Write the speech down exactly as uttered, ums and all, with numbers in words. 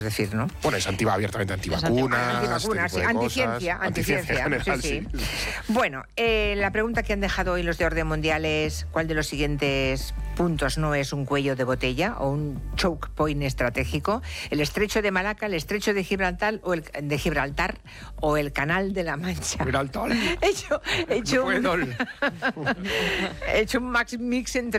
decir, ¿no? Bueno, es anti, abiertamente antivacunas. Antivacunas, sí. Anticiencia, anticiencia. General, sí, sí. Sí. Bueno, eh, la pregunta que han dejado hoy los de Orden Mundial es: ¿cuál de los siguientes puntos no es un cuello de botella o un choke point estratégico? ¿El estrecho de Malaca, el estrecho de Gibraltar o el de Gibraltar o el canal de la Mancha? Gibraltar. He hecho, he hecho, un, he hecho un max mix entre